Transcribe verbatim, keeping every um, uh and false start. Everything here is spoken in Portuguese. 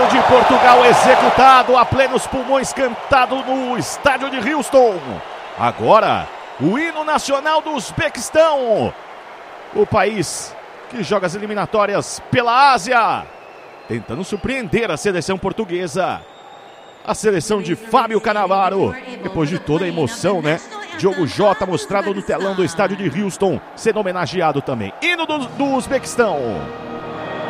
hino de Portugal executado a plenos pulmões, cantado no estádio de Houston. Agora, o hino nacional do Uzbequistão, o país que joga as eliminatórias pela Ásia, tentando surpreender a seleção portuguesa. A seleção de Fábio Cannavaro, depois de toda a emoção, né? Diogo Jota mostrado no telão do estádio de Houston, sendo homenageado também. Hino do, do Uzbequistão.